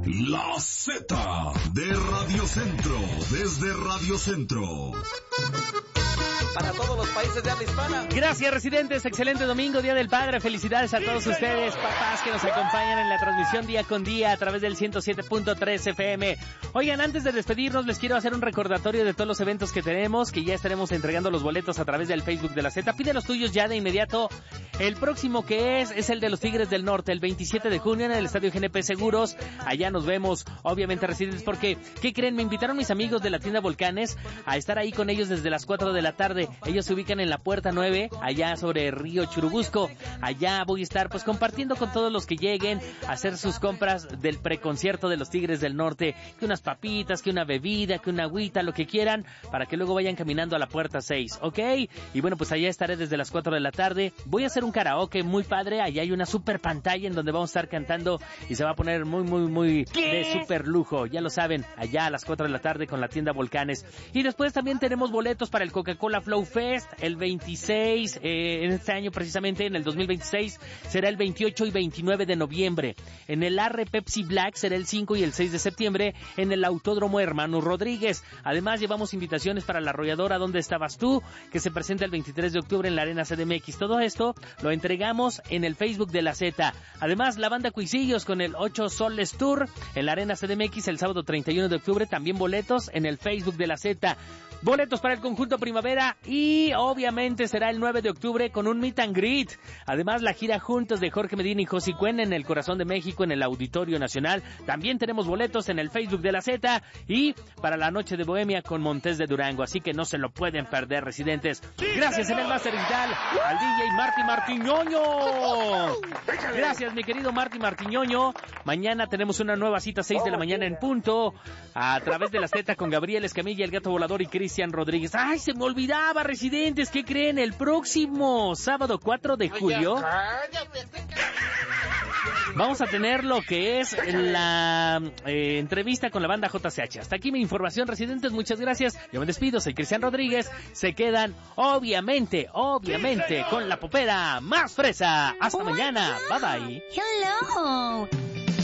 La Z de Radio Centro, desde Radio Centro. Para todos los países de habla hispana. Gracias, residentes. Excelente domingo, Día del Padre. Felicidades a todos ustedes, papás que nos acompañan en la transmisión día con día a través del 107.3 FM. Oigan, antes de despedirnos, les quiero hacer un recordatorio de todos los eventos que tenemos, que ya estaremos entregando los boletos a través del Facebook de la Z. Pide los tuyos ya de inmediato. El próximo que es el de los Tigres del Norte, el 27 de junio en el Estadio GNP Seguros. Allá nos vemos, obviamente, residentes, porque, ¿qué creen? Me invitaron mis amigos de la tienda Volcanes a estar ahí con ellos desde las 4 de la tarde. Ellos se ubican en la Puerta 9, allá sobre Río Churubusco. Allá voy a estar pues compartiendo con todos los que lleguen a hacer sus compras del preconcierto de los Tigres del Norte, que unas papitas, que una bebida, que una agüita, lo que quieran, para que luego vayan caminando a la Puerta 6, ¿ok? Y bueno, pues allá estaré desde las 4 de la tarde. Voy a hacer un karaoke muy padre, allá hay una super pantalla en donde vamos a estar cantando y se va a poner muy de super lujo, ya lo saben, allá a las 4 de la tarde con la tienda Volcanes. Y después también tenemos boletos para el Coca-Cola Flow Fest, el 26, en este año precisamente, en el 2026, será el 28 y 29 de noviembre. En el Arre Pepsi Black será el 5 y el 6 de septiembre, en el Autódromo Hermanos Rodríguez. Además, llevamos invitaciones para la arrolladora ¿Dónde estabas tú?, que se presenta el 23 de octubre en la Arena CDMX. Todo esto lo entregamos en el Facebook de la Z. Además, la banda Cuisillos con el 8 Soles Tour en la Arena CDMX el sábado 31 de octubre. También boletos en el Facebook de la Z. Boletos para el conjunto Primavera y obviamente será el 9 de octubre con un meet and greet. Además, la gira juntos de Jorge Medina y José Cuen en el Corazón de México en el Auditorio Nacional. También tenemos boletos en el Facebook de la Z y para la Noche de Bohemia con Montes de Durango. Así que no se lo pueden perder, residentes. Gracias en el Máster Digital al DJ Marty Martiñoño. Gracias, mi querido Marty Martiñoño. Mañana tenemos una nueva cita, 6 de la mañana en punto, a través de la Z con Gabriel Escamilla, el Gato Volador y Cristian Rodríguez. ¡Ay, se me olvidaba, residentes! ¿Qué creen? El próximo sábado 4 de julio vamos a tener lo que es la entrevista con la banda JCH. Hasta aquí mi información, residentes. Muchas gracias. Yo me despido. Soy Cristian Rodríguez. Se quedan, obviamente, con la popera más fresa. Hasta mañana. Bye bye. Hello.